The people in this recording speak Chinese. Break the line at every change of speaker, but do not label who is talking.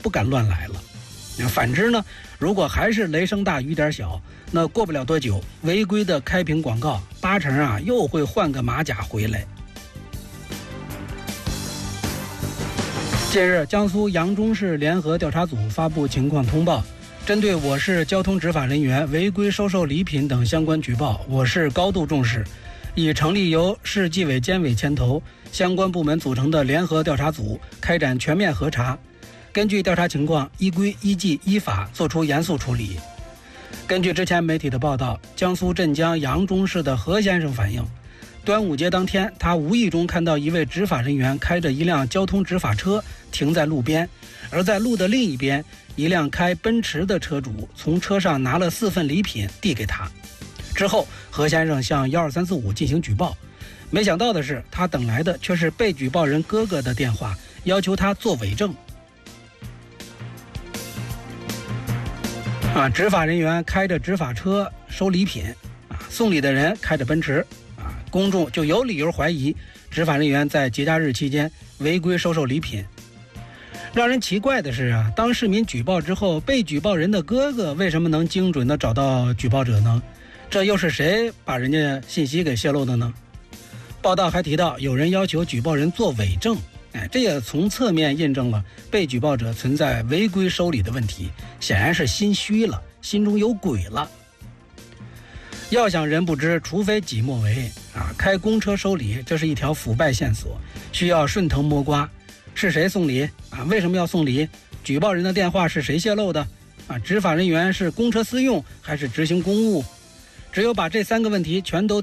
不敢乱来了。反之呢，如果还是雷声大雨点小，那过不了多久，违规的开屏广告8成又会换个马甲回来。近日，江苏扬中市联合调查组发布情况通报，针对我市交通执法人员违规收受礼品等相关举报，我市高度重视，已成立由市纪委监委牵头、相关部门组成的联合调查组，开展全面核查，根据调查情况，依规依纪依法作出严肃处理。根据之前媒体的报道，江苏镇江扬中市的何先生反映，端午节当天，他无意中看到一位执法人员开着一辆交通执法车停在路边，而在路的另一边，一辆开奔驰的车主从车上拿了4份礼品递给他。之后，何先生向12345进行举报，没想到的是，他等来的却是被举报人哥哥的电话，要求他做伪证。执法人员开着执法车收礼品，送礼的人开着奔驰，公众就有理由怀疑执法人员在节假日期间违规收受礼品。让人奇怪的是当市民举报之后，被举报人的哥哥为什么能精准地找到举报者呢？这又是谁把人家信息给泄露的呢？报道还提到，有人要求举报人做伪证，这也从侧面印证了被举报者存在违规收礼的问题，显然是心虚了，心中有鬼了。要想人不知，除非己莫为开公车收礼，这是一条腐败线索，需要顺藤摸瓜。是谁送礼为什么要送礼？举报人的电话是谁泄露的执法人员是公车私用还是执行公务？只有把这3个问题全都